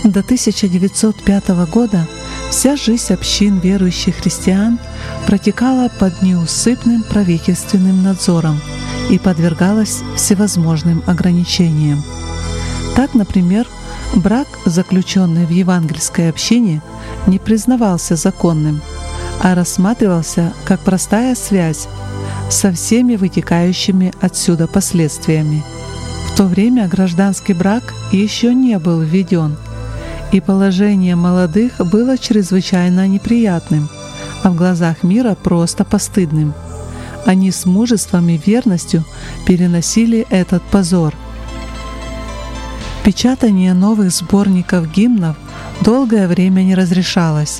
До 1905 года вся жизнь общин верующих христиан протекала под неусыпным правительственным надзором и подвергалась всевозможным ограничениям. Так, например, брак, заключенный в евангельской общине, не признавался законным, а рассматривался как простая связь со всеми вытекающими отсюда последствиями. В то время гражданский брак еще не был введен, и положение молодых было чрезвычайно неприятным, а в глазах мира просто постыдным. Они с мужеством и верностью переносили этот позор. Печатание новых сборников гимнов долгое время не разрешалось.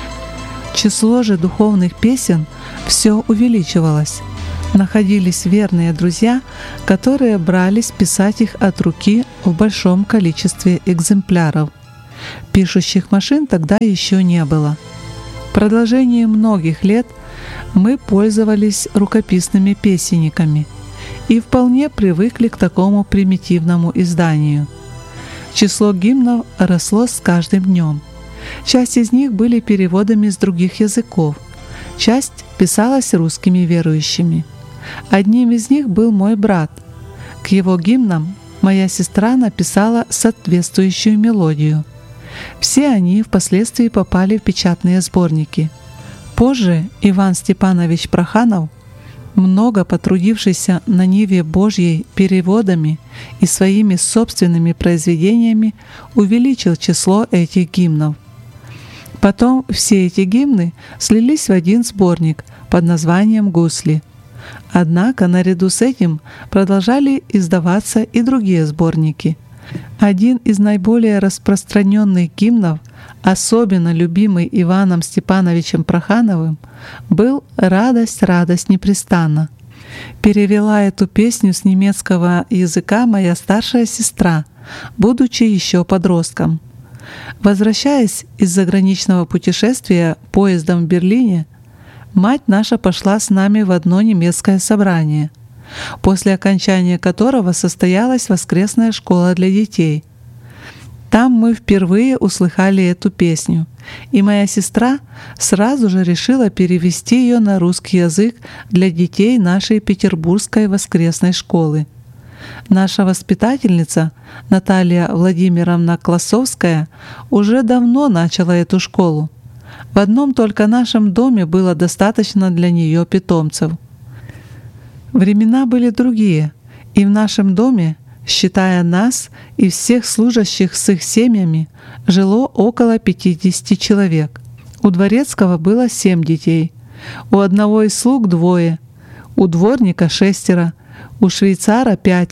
Число же духовных песен все увеличивалось. Находились верные друзья, которые брались писать их от руки в большом количестве экземпляров. Пишущих машин тогда еще не было. В продолжении многих лет мы пользовались рукописными песенниками и вполне привыкли к такому примитивному изданию. Число гимнов росло с каждым днем. Часть из них были переводами с других языков, часть писалась русскими верующими. Одним из них был мой брат. К его гимнам моя сестра написала соответствующую мелодию. Все они впоследствии попали в печатные сборники. Позже Иван Степанович Проханов, много потрудившийся на ниве Божьей переводами и своими собственными произведениями, увеличил число этих гимнов. Потом все эти гимны слились в один сборник под названием «Гусли». Однако наряду с этим продолжали издаваться и другие сборники. Один из наиболее распространенных гимнов, особенно любимый Иваном Степановичем Прохановым, был «Радость, радость непрестанна». Перевела эту песню с немецкого языка моя старшая сестра, будучи еще подростком. Возвращаясь из заграничного путешествия поездом в Берлине, мать наша пошла с нами в одно немецкое собрание, после окончания которого состоялась воскресная школа для детей. Там мы впервые услыхали эту песню, и моя сестра сразу же решила перевести ее на русский язык для детей нашей петербургской воскресной школы. Наша воспитательница Наталья Владимировна Классовская уже давно начала эту школу. В одном только нашем доме было достаточно для нее питомцев. Времена были другие, и в нашем доме, считая нас и всех служащих с их семьями, жило около 50 человек. У дворецкого было 7 детей, у одного из слуг 2, у дворника 6, у швейцара 5.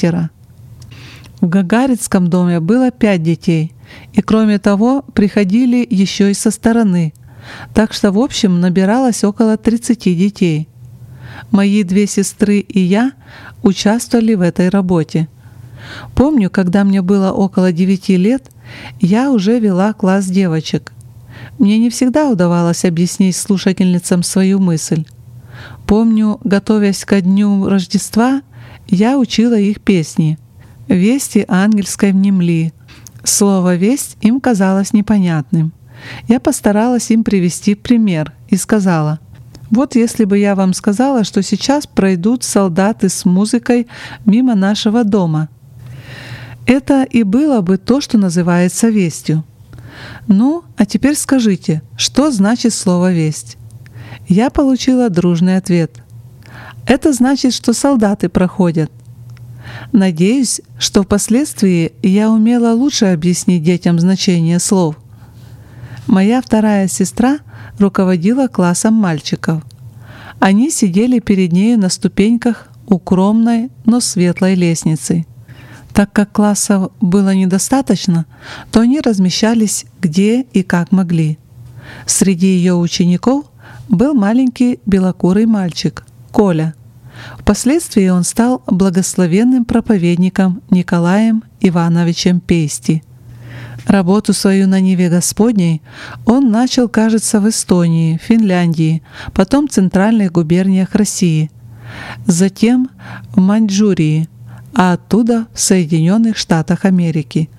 В Гагарицком доме было 5 детей, и кроме того приходили еще и со стороны, так что в общем набиралось около 30 детей. Мои 2 сестры и я участвовали в этой работе. Помню, когда мне было около 9 лет, я уже вела класс девочек. Мне не всегда удавалось объяснить слушательницам свою мысль. Помню, готовясь ко дню Рождества, я учила их песни «Вести ангельской внемли». Слово «весть» им казалось непонятным. Я постаралась им привести пример и сказала: «Вот если бы я вам сказала, что сейчас пройдут солдаты с музыкой мимо нашего дома. Это и было бы то, что называется вестью. Ну, а теперь скажите, что значит слово «весть»?» Я получила дружный ответ. «Это значит, что солдаты проходят». Надеюсь, что впоследствии я умела лучше объяснить детям значение слов. Моя вторая сестра руководила классом мальчиков. Они сидели перед нею на ступеньках укромной, но светлой лестницы. Так как классов было недостаточно, то они размещались где и как могли. Среди ее учеников был маленький белокурый мальчик, Коля. Впоследствии он стал благословенным проповедником Николаем Ивановичем Пейсти. Работу свою на ниве Господней он начал, кажется, в Эстонии, Финляндии, потом в центральных губерниях России, затем в Маньчжурии, а оттуда в Соединенных Штатах Америки.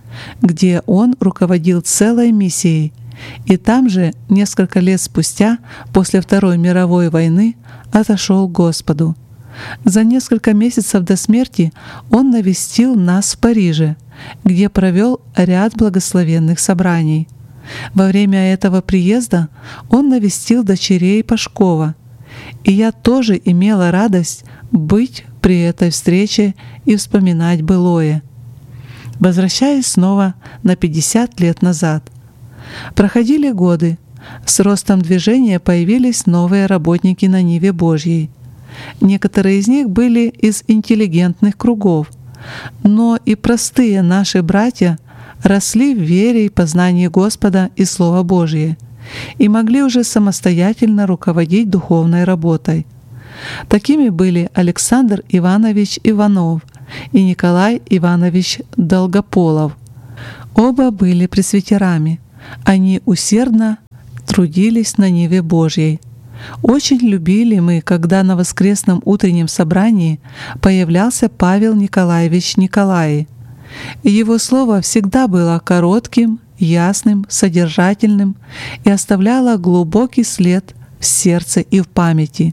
где он руководил целой миссией, и там же несколько лет спустя, после Второй мировой войны, отошел к Господу. За несколько месяцев до смерти он навестил нас в Париже, где провел ряд благословенных собраний. Во время этого приезда он навестил дочерей Пашкова, и я тоже имела радость быть при этой встрече и вспоминать былое. Возвращаясь снова на 50 лет назад. Проходили годы. С ростом движения появились новые работники на Ниве Божьей. Некоторые из них были из интеллигентных кругов, но и простые наши братья росли в вере и познании Господа и Слова Божье и могли уже самостоятельно руководить духовной работой. Такими были Александр Иванович Иванов и Николай Иванович Долгополов. Оба были пресвитерами. Они усердно трудились на Ниве Божьей. Очень любили мы, когда на воскресном утреннем собрании появлялся Павел Николаевич Николай. Его слово всегда было коротким, ясным, содержательным и оставляло глубокий след в сердце и в памяти.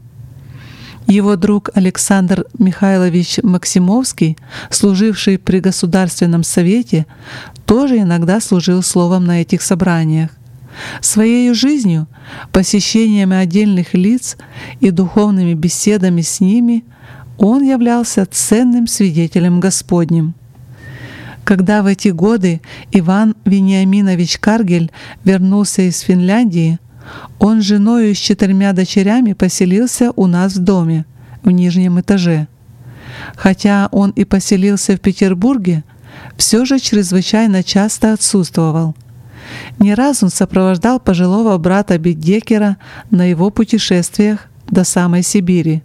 Его друг Александр Михайлович Максимовский, служивший при Государственном совете, тоже иногда служил словом на этих собраниях. Своей жизнью, посещениями отдельных лиц и духовными беседами с ними он являлся ценным свидетелем Господним. Когда в эти годы Иван Вениаминович Каргель вернулся из Финляндии, он с женой и с 4 дочерями поселился у нас в доме, в нижнем этаже. Хотя он и поселился в Петербурге, все же чрезвычайно часто отсутствовал. Не раз он сопровождал пожилого брата Бедекера на его путешествиях до самой Сибири.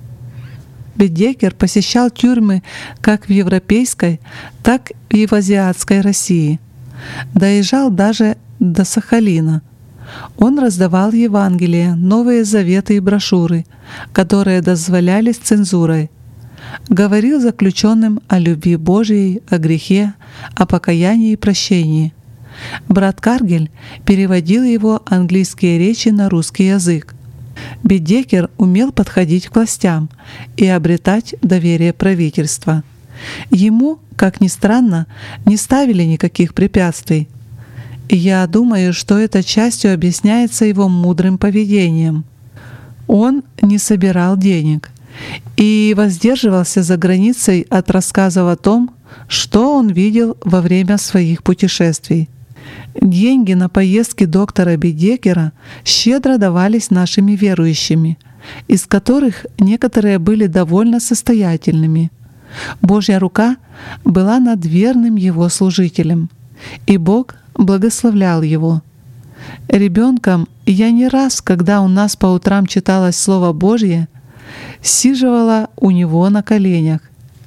Бедекер посещал тюрьмы как в европейской, так и в азиатской России. Доезжал даже до Сахалина. Он раздавал Евангелие, Новые Заветы и брошюры, которые дозволялись цензурой. Говорил заключенным о любви Божией, о грехе, о покаянии и прощении. Брат Каргель переводил его английские речи на русский язык. Бедекер умел подходить к властям и обретать доверие правительства. Ему, как ни странно, не ставили никаких препятствий. Я думаю, что это частью объясняется его мудрым поведением. Он не собирал денег и воздерживался за границей от рассказов о том, что он видел во время своих путешествий. Деньги на поездки доктора Бедекера щедро давались нашими верующими, из которых некоторые были довольно состоятельными. Божья рука была над верным его служителем, и Бог благословлял его. Ребенком я не раз, когда у нас по утрам читалось Слово Божье, сиживала у него на коленях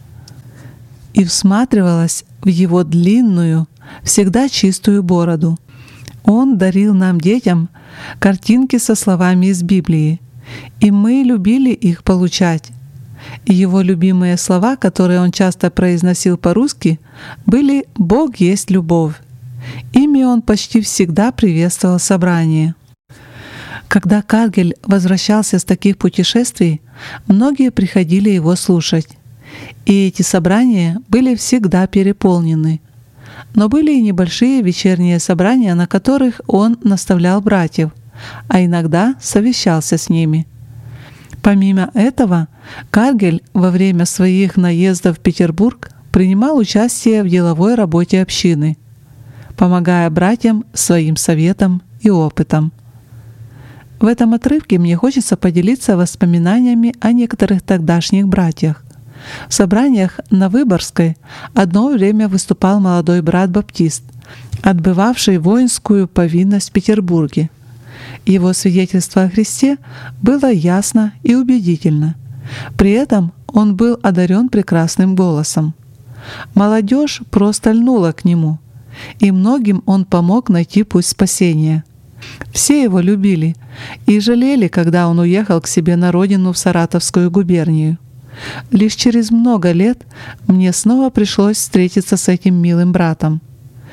и всматривалась в его длинную, всегда чистую бороду. Он дарил нам, детям, картинки со словами из Библии, и мы любили их получать. Его любимые слова, которые он часто произносил по-русски, были «Бог есть любовь». Ими он почти всегда приветствовал собрание. Когда Каргель возвращался с таких путешествий, многие приходили его слушать, и эти собрания были всегда переполнены. Но были и небольшие вечерние собрания, на которых он наставлял братьев, а иногда совещался с ними. Помимо этого, Каргель во время своих наездов в Петербург принимал участие в деловой работе общины, помогая братьям своим советом и опытом. В этом отрывке мне хочется поделиться воспоминаниями о некоторых тогдашних братьях. В собраниях на Выборгской одно время выступал молодой брат Баптист, отбывавший воинскую повинность в Петербурге. Его свидетельство о Христе было ясно и убедительно. При этом он был одарен прекрасным голосом. Молодежь просто льнула к нему, и многим он помог найти путь спасения. Все его любили и жалели, когда он уехал к себе на родину в Саратовскую губернию. Лишь через много лет мне снова пришлось встретиться с этим милым братом.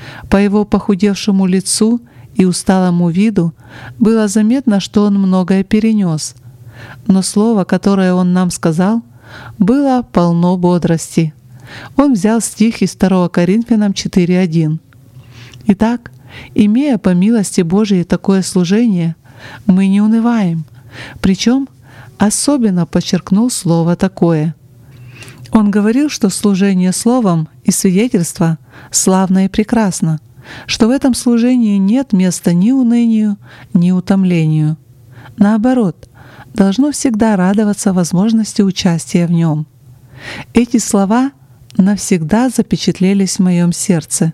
По его похудевшему лицу и усталому виду было заметно, что он многое перенес. Но слово, которое он нам сказал, было полно бодрости. Он взял стих из 2 Коринфянам 4:1. «Итак, имея по милости Божией такое служение, мы не унываем». Причем особенно подчеркнул слово «такое». Он говорил, что служение словом и свидетельство славно и прекрасно, что в этом служении нет места ни унынию, ни утомлению. Наоборот, должно всегда радоваться возможности участия в нем. Эти слова навсегда запечатлелись в моем сердце.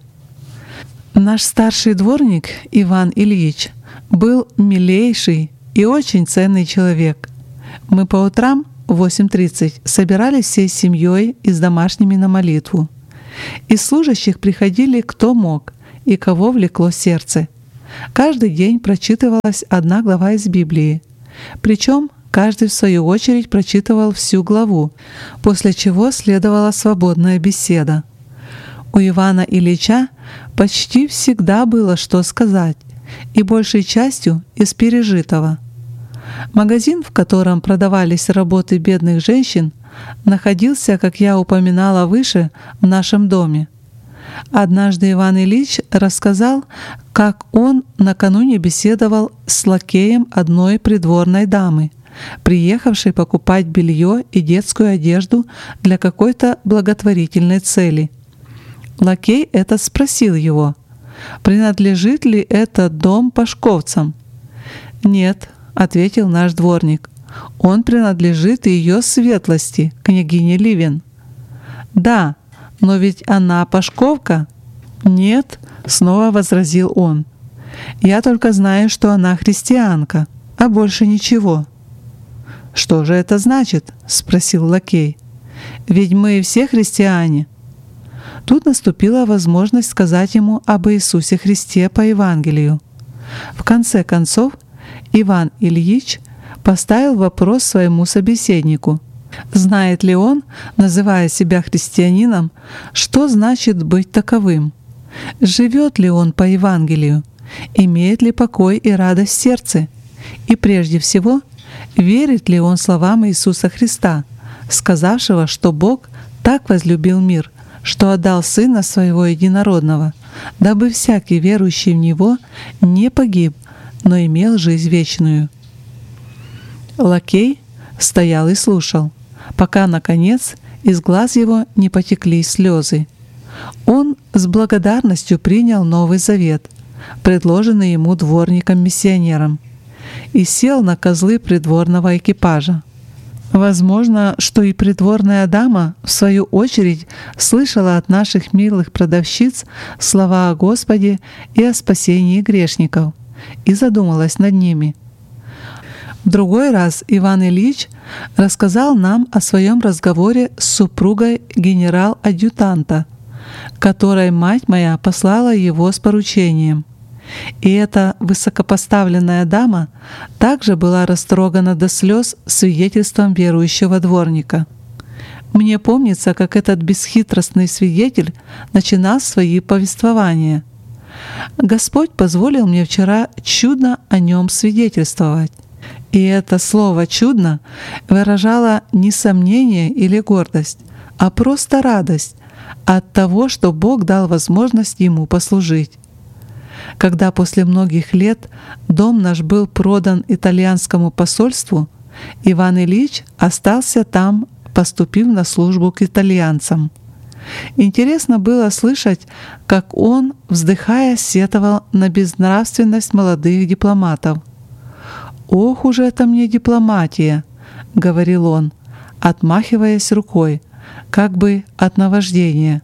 Наш старший дворник Иван Ильич был милейший и очень ценный человек. Мы по утрам в 8:30 собирались всей семьей и с домашними на молитву. Из служащих приходили кто мог и кого влекло сердце. Каждый день прочитывалась одна глава из Библии. Причем каждый в свою очередь прочитывал всю главу, после чего следовала свободная беседа. У Ивана Ильича почти всегда было что сказать, и большей частью из пережитого. Магазин, в котором продавались работы бедных женщин, находился, как я упоминала выше, в нашем доме. Однажды Иван Ильич рассказал, как он накануне беседовал с лакеем одной придворной дамы, приехавшей покупать белье и детскую одежду для какой-то благотворительной цели. Лакей этот спросил его, принадлежит ли этот дом пашковцам. «Нет», — ответил наш дворник, — «он принадлежит ее светлости, княгине Ливен». «Да, но ведь она пашковка?» «Нет», — снова возразил он, — «я только знаю, что она христианка, а больше ничего». «Что же это значит?» — спросил лакей. «Ведь мы все христиане». Тут наступила возможность сказать ему об Иисусе Христе по Евангелию. В конце концов, Иван Ильич поставил вопрос своему собеседнику, знает ли он, называя себя христианином, что значит быть таковым, живет ли он по Евангелию, имеет ли покой и радость в сердце, и прежде всего, верит ли он словам Иисуса Христа, сказавшего, что Бог так возлюбил мир, что отдал Сына Своего Единородного, дабы всякий верующий в Него не погиб, но имел жизнь вечную. Лакей стоял и слушал, пока, наконец, из глаз его не потекли слезы. Он с благодарностью принял Новый Завет, предложенный ему дворником-миссионером, и сел на козлы придворного экипажа. Возможно, что и придворная дама, в свою очередь, слышала от наших милых продавщиц слова о Господе и о спасении грешников, и задумалась над ними. В другой раз Иван Ильич рассказал нам о своем разговоре с супругой генерал-адъютанта, которой мать моя послала его с поручением. И эта высокопоставленная дама также была растрогана до слез свидетельством верующего дворника. Мне помнится, как этот бесхитростный свидетель начинал свои повествования. «Господь позволил мне вчера чудно о нем свидетельствовать». И это слово «чудно» выражало не сомнение или гордость, а просто радость от того, что Бог дал возможность ему послужить. Когда после многих лет дом наш был продан итальянскому посольству, Иван Ильич остался там, поступив на службу к итальянцам. Интересно было слышать, как он, вздыхая, сетовал на безнравственность молодых дипломатов. «Ох уж это мне дипломатия!» — говорил он, отмахиваясь рукой, как бы от наваждения.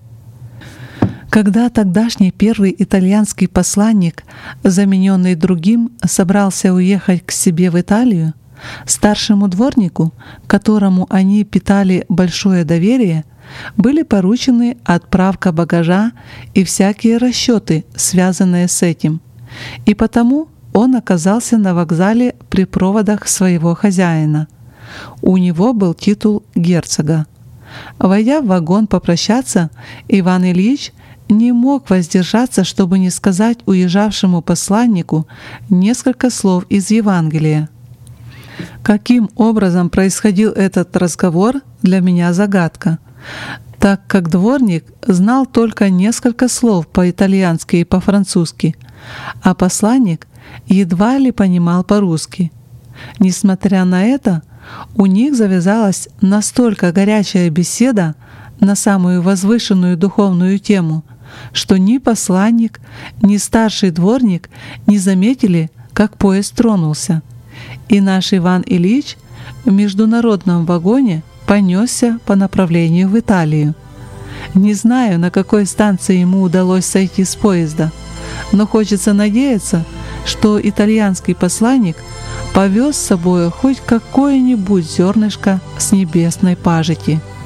Когда тогдашний первый итальянский посланник, замененный другим, собрался уехать к себе в Италию, старшему дворнику, которому они питали большое доверие, были поручены отправка багажа и всякие расчеты, связанные с этим, и потому он оказался на вокзале при проводах своего хозяина. У него был титул герцога. Войдя в вагон попрощаться, Иван Ильич не мог воздержаться, чтобы не сказать уезжавшему посланнику несколько слов из Евангелия. Каким образом происходил этот разговор, для меня загадка, так как дворник знал только несколько слов по-итальянски и по-французски, а посланник едва ли понимал по-русски. Несмотря на это, у них завязалась настолько горячая беседа на самую возвышенную духовную тему, что ни посланник, ни старший дворник не заметили, как поезд тронулся, и наш Иван Ильич в международном вагоне понесся по направлению в Италию. Не знаю, на какой станции ему удалось сойти с поезда, но хочется надеяться, что итальянский посланник повез с собой хоть какое-нибудь зернышко с небесной пажити.